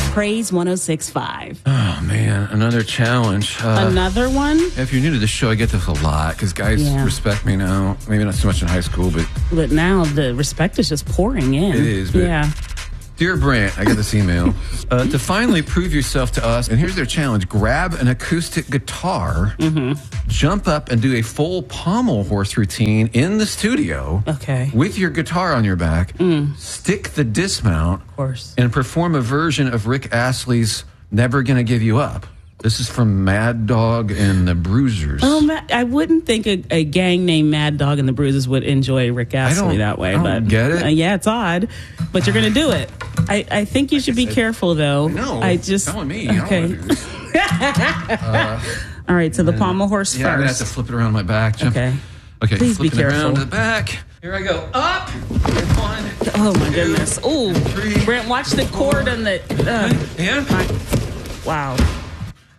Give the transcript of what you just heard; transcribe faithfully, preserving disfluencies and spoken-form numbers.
Praise one oh six point five. Oh, man, another challenge. Uh, Another one? If you're new to the show, I get this a lot because guys Yeah. respect me now. Maybe not so much in high school, but But now the respect is just pouring in. it is. But Yeah. Dear Brant, I got this email. Uh, to finally prove yourself to us, and here's their challenge. Grab an acoustic guitar, Mm-hmm. jump up and do a full pommel horse routine in the studio. Okay. With your guitar on your back. Mm. Stick the dismount. Of course. And perform a version of Rick Astley's Never Gonna Give You Up. This is from Mad Dog and the Bruisers. Oh, Ma- I wouldn't think a, a gang named Mad Dog and the Bruises would enjoy Rick Astley that way. I don't but get it. Uh, yeah, it's odd, but you're going to do it. I, I think you should be careful, though. No, I just telling me. I don't okay. wanna do this. uh, All right, so the pommel horse yeah, I'm gonna have first. to flip it around my back. Jump. Okay. Okay. Please be flipping it careful. around to the back. Here I go. Up. One. Oh my goodness. Ooh, three, Brent, watch the cord and the. Uh, And my- wow.